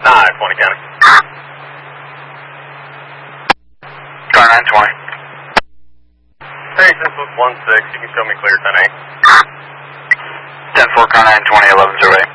Nah, 20 County. Car 920. Hey, this was 1-6. You can show me clear 10-8. 10-4, car 920, 11-08.